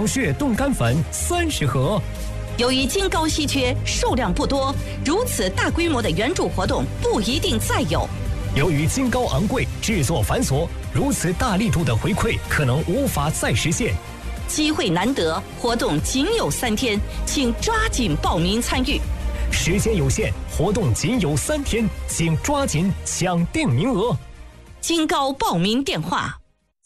脑血冻干粉30盒。 由于金高稀缺，数量不多，如此大规模的援助活动不一定再有。 由于金高昂贵，制作繁琐，如此大力度的回馈可能无法再实现。 机会难得，活动仅有3天，请抓紧报名参与。 时间有限，活动仅有3天，请抓紧抢定名额。 金高报名电话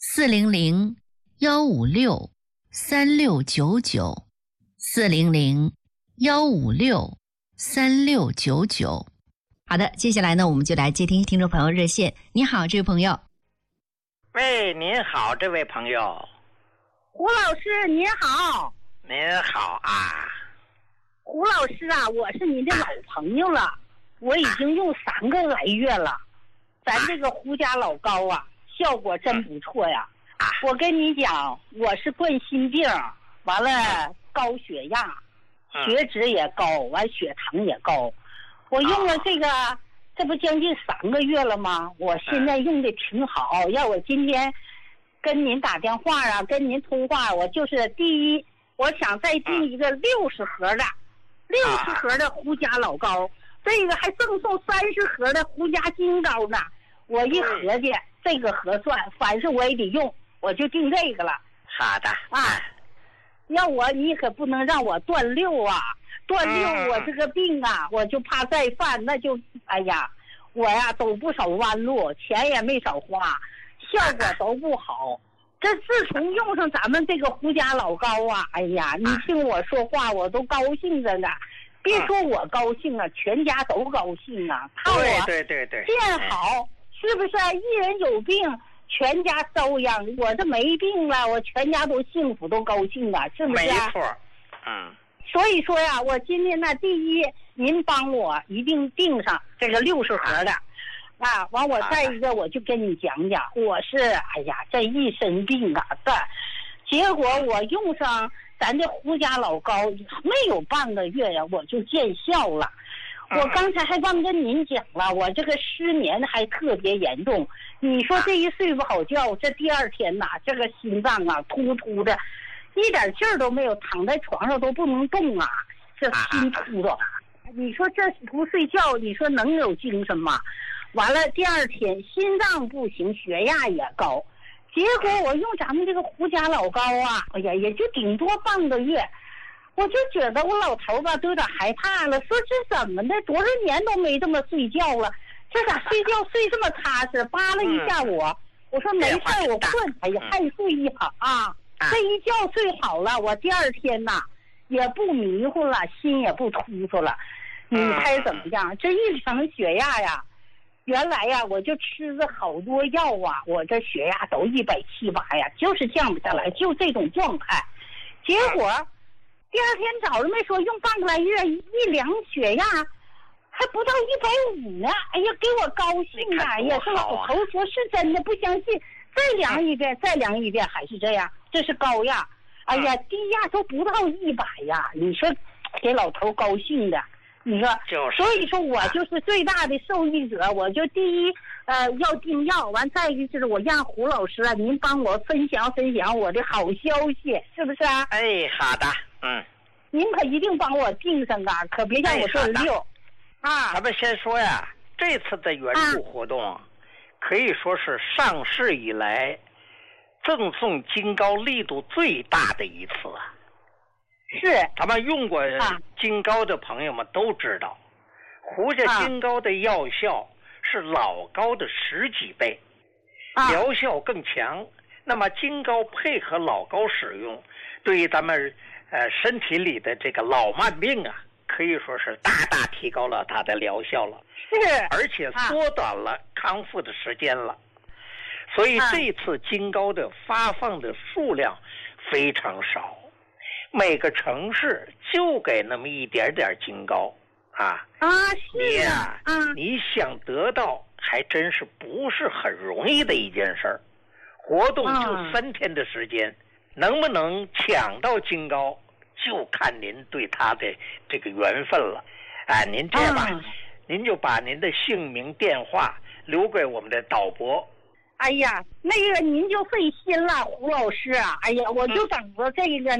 ：400-156-3699，400-156-3699。好的，接下来呢，我们就来接听听众朋友热线。你好，这位朋友。 喂，您好，这位朋友。 胡老师您好。 您好啊。 胡老师啊，我是您的老朋友了，我已经用3个来月了。咱这个胡家老高啊，效果真不错呀。我跟你讲，我是冠心病，完了高血压，血脂也高，完血糖也高。我用了这个，这不将近3个月了吗？我现在用的挺好。要我今天跟您打电话啊，跟您通话，我就是第一，我想再订一个60盒的，60盒的胡家老高，这个还赠送30盒的胡家金高呢。我一合计，这个合算，凡是我也得用，我就订这个了。 好的啊，要你可不能让我断六啊！断六，我这个病啊，我就怕再犯，那就哎呀，我呀走不少弯路，钱也没少花，效果都不好。这自从用上咱们这个胡家老高啊，哎呀，你听我说话，我都高兴着呢。别说我高兴啊，全家都高兴啊。看我对见好，是不是啊？一人有病，全家遭殃。我这没病了，我全家都幸福，都高兴啊，是不是啊？ 没错， 所以说呀，我今天呢，第一，您帮我一定订上这个60盒的，啊，完我再一个我就跟你讲讲，我是哎呀这一身病啊的，结果我用上咱这胡家老高没有半个月呀，我就见效了。我刚才还忘跟您讲了，我这个失眠还特别严重。你说这一睡不好觉，这第2天呐，这个心脏啊突突的。一点劲儿都没有，躺在床上都不能动啊，这心突着。你说这不睡觉，你说能有精神吗？完了第2天心脏不行，血压也高，结果我用咱们这个胡家老高啊，哎呀，也就顶多半个月，我就觉得我老头吧都有点害怕了，说这怎么的，多少年都没这么睡觉了，这咋睡觉睡这么踏实？扒拉一下我说没事，我困，哎呀，还睡一会儿啊。这一觉睡好了，我第2天呐也不迷糊了，心也不突突了。你猜怎么样？这一量血压呀，原来呀我就吃了好多药啊，我这血压都170、180呀，就是降不下来，就这种状态。结果第2天早上没说用半个来月，一量血压还不到150呢。哎呀，给我高兴啊！哎呀，这老头说是真的，不相信。再量一遍，还是这样，这是高压。哎呀，低压都不到100呀！你说给老头高兴的，你说，所以说我就是最大的受益者。我就第一，要订药，完再一个就是我让胡老师啊，您帮我分享我的好消息，是不是啊？ 哎，好的， 您可一定帮我订上啊，可别让我断六。啊， 咱们先说呀，这次的援助活动。可以说是上市以来赠送金高力度最大的一次啊！ 是， 咱们用过金高的朋友们都知道，胡家金高的药效是老高的10几倍，疗效更强。那么金高配合老高使用，对于咱们身体里的这个老慢病啊，可以说是大大提高了它的疗效了。 是， 而且缩短了康复的时间了，所以这次金高的发放的数量非常少，每个城市就给那么一点点金高啊。 是啊，你想得到还真是不是很容易的一件事儿。活动就3天的时间，能不能抢到金高，就看您对他的这个缘分了。您这样吧。您就把您的姓名电话留给我们的导播。 哎呀，那个您就费心了，胡老师啊！哎呀，我就等着这个